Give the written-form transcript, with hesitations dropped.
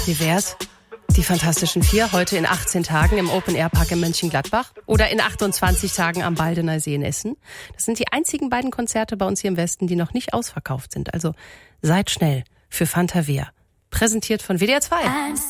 Wie wär's? Die Fantastischen Vier heute in 18 Tagen im Open-Air-Park in Mönchengladbach oder in 28 Tagen am Baldener See in Essen. Das sind die einzigen beiden Konzerte bei uns hier im Westen, die noch nicht ausverkauft sind. Also seid schnell für Fantavia. Präsentiert von WDR 2.